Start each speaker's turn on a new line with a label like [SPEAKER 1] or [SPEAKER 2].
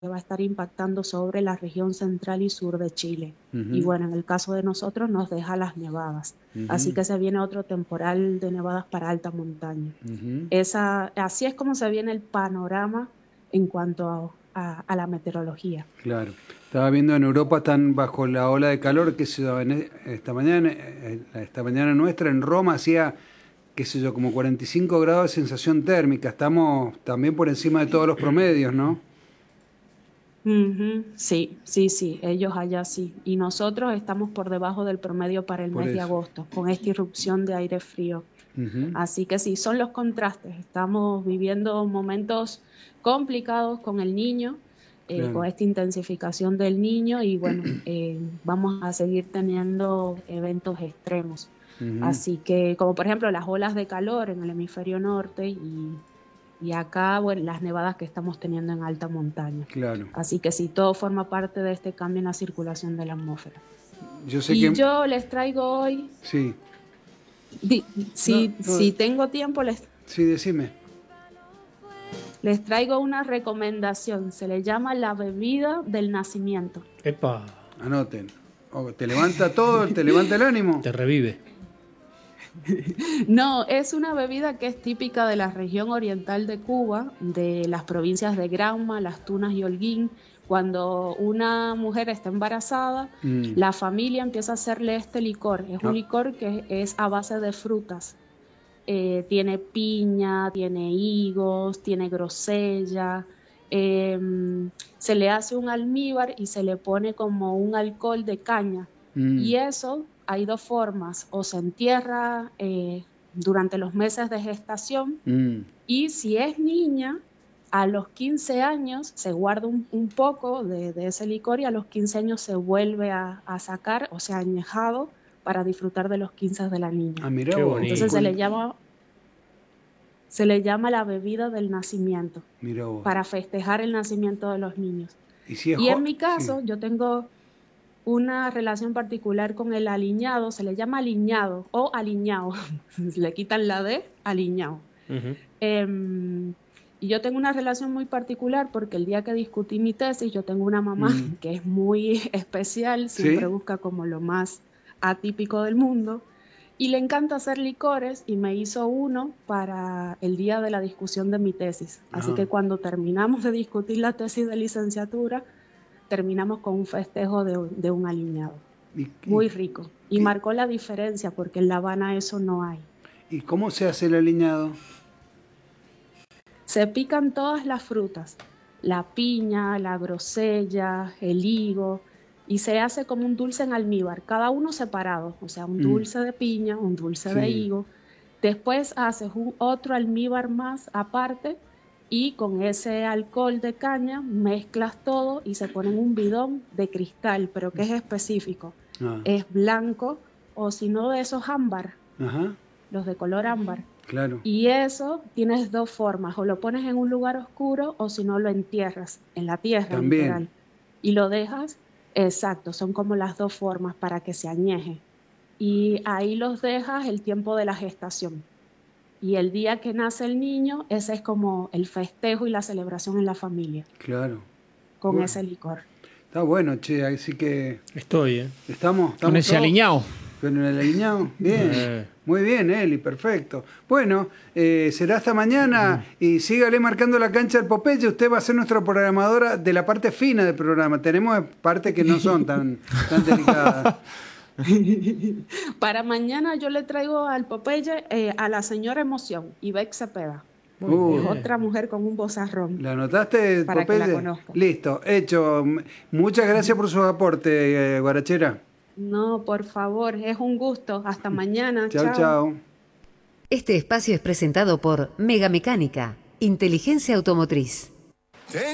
[SPEAKER 1] va a estar impactando sobre la región central y sur de Chile. Y
[SPEAKER 2] Ujú,
[SPEAKER 1] bueno, en el caso de nosotros nos deja las nevadas. Así
[SPEAKER 2] ujú,
[SPEAKER 1] que se viene otro temporal de nevadas para alta montaña.
[SPEAKER 2] ujú.
[SPEAKER 1] Así es como se viene el panorama en cuanto a la meteorología.
[SPEAKER 2] Claro. Estaba viendo en Europa están bajo la ola de calor, qué sé yo, esta mañana nuestra en Roma hacía, qué sé yo, como 45 grados de sensación térmica. Estamos también por encima de todos los promedios, ¿no?
[SPEAKER 1] Ujú, sí, sí, sí, ellos allá sí. Y nosotros estamos por debajo del promedio para el
[SPEAKER 2] Por
[SPEAKER 1] mes de
[SPEAKER 2] eso.
[SPEAKER 1] agosto, con esta irrupción de aire frío.
[SPEAKER 2] Ujú.
[SPEAKER 1] Así que sí, son los contrastes. Estamos viviendo momentos complicados con el niño,
[SPEAKER 2] Claro.
[SPEAKER 1] con esta intensificación del niño y bueno, vamos a seguir teniendo eventos extremos.
[SPEAKER 2] Ujú.
[SPEAKER 1] Así que, como por ejemplo las olas de calor en el hemisferio norte y acá, bueno, las nevadas que estamos teniendo en alta montaña.
[SPEAKER 2] Claro.
[SPEAKER 1] Así que sí, todo forma parte de este cambio en la circulación de la atmósfera.
[SPEAKER 2] Yo sé
[SPEAKER 1] Y
[SPEAKER 2] que...
[SPEAKER 1] yo les traigo hoy,
[SPEAKER 2] Sí. No, no,
[SPEAKER 1] si tengo tiempo,
[SPEAKER 2] sí, decime.
[SPEAKER 1] les traigo una recomendación. Se le llama la bebida del nacimiento.
[SPEAKER 3] Epa,
[SPEAKER 2] Anoten. Te levanta todo, te levanta el ánimo.
[SPEAKER 3] te revive.
[SPEAKER 1] No, es una bebida que es típica de la región oriental de Cuba, de las provincias de Granma, Las Tunas y Holguín. Cuando una mujer está embarazada,
[SPEAKER 2] Mm.
[SPEAKER 1] la familia empieza a hacerle este licor. Es un
[SPEAKER 2] Ah,
[SPEAKER 1] licor que es a base de frutas. Tiene piña, tiene higos, tiene grosella. Se le hace un almíbar y se le pone como un alcohol de caña.
[SPEAKER 2] mm,
[SPEAKER 1] Y eso hay dos formas, o se entierra durante los meses de gestación
[SPEAKER 2] mm.
[SPEAKER 1] y si es niña, a los 15 años se guarda un poco de ese licor y a los 15 años se vuelve a sacar, o sea, añejado para disfrutar de los 15 de la niña.
[SPEAKER 2] Ah, mirá
[SPEAKER 3] Qué
[SPEAKER 2] vos, qué
[SPEAKER 1] Entonces
[SPEAKER 3] bonito.
[SPEAKER 1] se le llama la bebida del nacimiento
[SPEAKER 2] Mirá vos.
[SPEAKER 1] para festejar el nacimiento de los niños.
[SPEAKER 2] Y si es
[SPEAKER 1] Y en mi
[SPEAKER 2] sí.
[SPEAKER 1] caso, yo tengo una relación particular con el aliñado, se le llama aliñado o aliñao, le quitan la D, aliñao.
[SPEAKER 3] Ujú.
[SPEAKER 1] Em, y yo tengo una relación muy particular porque el día que discutí mi tesis, yo tengo una mamá
[SPEAKER 2] Mm.
[SPEAKER 1] que es muy especial, siempre
[SPEAKER 2] ¿Sí?
[SPEAKER 1] busca como lo más atípico del mundo y le encanta hacer licores y me hizo uno para el día de la discusión de mi tesis. Así
[SPEAKER 2] Ah.
[SPEAKER 1] que cuando terminamos de discutir la tesis de licenciatura, terminamos con un festejo de un aliñado.
[SPEAKER 2] ¿Y,
[SPEAKER 1] Muy rico. Y
[SPEAKER 2] qué-
[SPEAKER 1] marcó la diferencia porque en La Habana eso no hay.
[SPEAKER 2] y cómo se hace el aliñado?
[SPEAKER 1] Se pican todas las frutas, la piña, la grosella, el higo, y se hace como un dulce en almíbar, cada uno separado, o sea, un
[SPEAKER 2] Mm.
[SPEAKER 1] dulce de piña, un dulce de
[SPEAKER 2] Sí.
[SPEAKER 1] higo. Después haces otro almíbar más aparte y con ese alcohol de caña mezclas todo y se pone en un bidón de cristal, pero que es específico.
[SPEAKER 2] Ah.
[SPEAKER 1] Es blanco o si no de esos ámbar,
[SPEAKER 2] Ajá.
[SPEAKER 1] los de color ámbar.
[SPEAKER 2] Claro.
[SPEAKER 1] Y eso tienes dos formas, o lo pones en un lugar oscuro o si no lo entierras en la tierra,
[SPEAKER 2] También.
[SPEAKER 1] literal. Y lo dejas, exacto, son como las dos formas para que se añeje. Y ahí los dejas el tiempo de la gestación. Y el día que nace el niño, ese es como el festejo y la celebración en la familia,
[SPEAKER 2] Claro.
[SPEAKER 1] con
[SPEAKER 2] Bueno,
[SPEAKER 1] ese licor.
[SPEAKER 2] está bueno, che, así que
[SPEAKER 3] Estoy, ¿eh? Con
[SPEAKER 2] estamos
[SPEAKER 3] ese
[SPEAKER 2] todos
[SPEAKER 3] aliñado.
[SPEAKER 2] con el aliñado. Bien,
[SPEAKER 3] Eh,
[SPEAKER 2] muy bien, Eli, perfecto. Bueno, será hasta mañana y sígale marcando la cancha al Popeye. Usted va a ser nuestra programadora de la parte fina del programa. Tenemos partes que no son tan delicadas.
[SPEAKER 1] Para mañana yo le traigo al Popeye a la señora Emoción, Ivette Cepeda.
[SPEAKER 3] muy
[SPEAKER 1] Es
[SPEAKER 2] Uy,
[SPEAKER 1] otra
[SPEAKER 3] bien.
[SPEAKER 1] mujer con un vozarrón,
[SPEAKER 2] ¿la anotaste,
[SPEAKER 1] para que la
[SPEAKER 2] Popeye?
[SPEAKER 1] conozca.
[SPEAKER 2] Listo, hecho. Muchas gracias por sus aportes, Guarachera.
[SPEAKER 1] No, por favor, es un gusto. Hasta mañana.
[SPEAKER 2] Chao,
[SPEAKER 1] Chao.
[SPEAKER 2] chao.
[SPEAKER 4] Este espacio es presentado por Mega Mecánica, Inteligencia Automotriz.